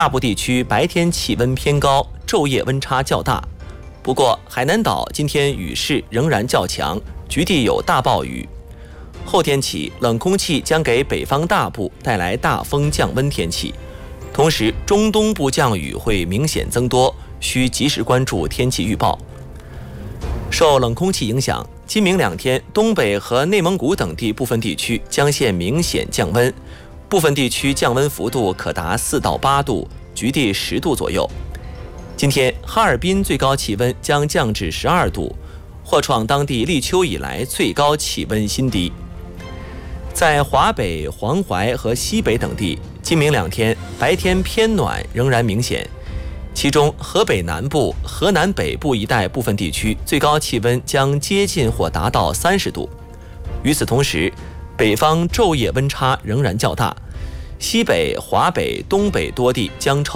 大部地区白天气温偏高，昼夜温差较大。不过，海南岛今天雨势仍然较强，局地有大暴雨。后天起，冷空气将给北方大部带来大风降温天气，同时中东部降雨会明显增多，需及时关注天气预报。受冷空气影响，今明2天，东北和内蒙古等地部分地区将现明显降温，部分地区降温幅度可达4到8度，局地10度左右。今天，哈尔滨最高气温将降至12度，或创当地立秋以来最高气温新低。在华北、黄淮和西北等地，今明2天白天偏暖仍然明显，其中河北南部、河南北部一带部分地区最高气温将接近或达到30度。与此同时，北方昼夜温差仍然较大，西北、华北、东北多地将超